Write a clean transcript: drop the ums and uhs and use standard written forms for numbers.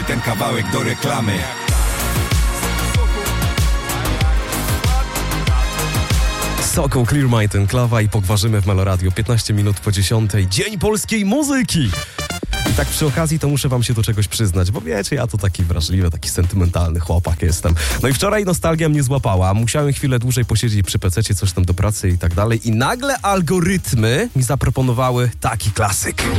ten kawałek do reklamy. Sokół, Clear Mind, Enklawa i pogwarzymy w Meloradio. 15 minut po 10. Dzień polskiej muzyki! I tak przy okazji to muszę wam się do czegoś przyznać, bo wiecie, ja to taki wrażliwy, taki sentymentalny chłopak jestem. No i wczoraj nostalgia mnie złapała. Musiałem chwilę dłużej posiedzieć przy pececie, coś tam do pracy i tak dalej. I nagle algorytmy mi zaproponowały taki klasyk.